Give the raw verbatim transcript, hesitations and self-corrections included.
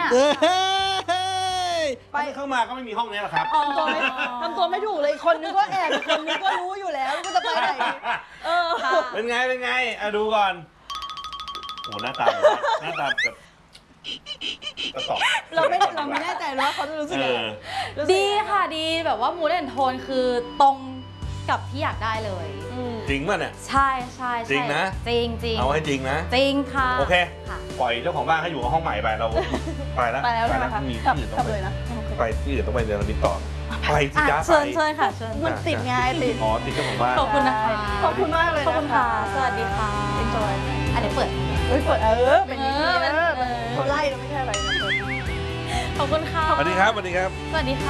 ไปเข้ามาก็ไม่มีห้องนี้หรอกครับทำตัวไม่ทำตัวไม่ถูกเลยคนนึงก็แอบคนนึงก็รู้อยู่แล้วก็จะไปไหนเออเป็นไงเป็นไงอ่ะดูก่อนโอ้หน้าตาหน้าตาแบบกระสอบเราไม่เราไม่แน่ใจว่าเขาจะรู้สึกยังไงดีค่ะดีแบบว่ามูดแอนโทนคือตรงกับที่อยากได้เลยจริงป่ะเนี่ยใช่ใช่จริงนะจริงจริงเอาให้จริงนะจริงค่ะโอเคปล่อยเจ้าของบ้านให้อยู่กับห้องใหม่ไปเราไปแล้วไปแล้วใช่ไหมคะมีที่อื่นต้องไปไปที่อื่นต้องไปเรียนมิตรต่อไปสิจ้าไปเชิญเชิญค่ะเชิญมันติดไงติดอ๋อติดเจ้าของบ้านขอบคุณนะคะขอบคุณมากเลยขอบคุณค่ะสวัสดีค่ะ enjoy อันนี้เปิดเฮ้ยเปิดเออเป็นอย่างนี้เออเขาไล่เราไม่ใช่อะไรนะขอบคุณค่ะสวัสดีครับสวัสดีครับสวัสดีค่ะ